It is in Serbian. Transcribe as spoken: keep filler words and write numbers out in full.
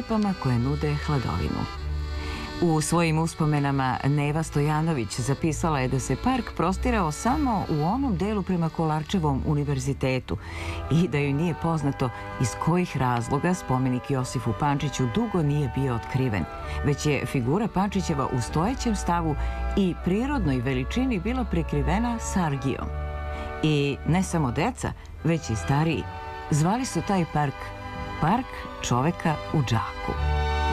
štopama koje nude hladovinu. U svojim uspomenama Neva Stojanović zapisala je da se park prostirao samo u onom delu prema Kolarčevom univerzitetu i da joj nije poznato iz kojih razloga spomenik Josifu Pančiću dugo nije bio otkriven, već je figura Pančićeva u stojećem stavu i prirodnoj veličini bila prekrivena sargijom. I ne samo deca, već i stariji. Zvali su taj park Park čoveka u džaku.